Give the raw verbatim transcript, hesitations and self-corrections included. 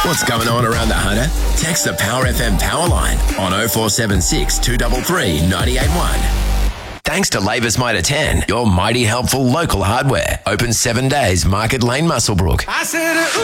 What's going on around the Hunter? Text the Power F M power line on oh four seven six, two three three, nine eight one. Thanks to Labour's Mitre ten, your mighty helpful local hardware. Open seven days, Market Lane, Muswellbrook. I said,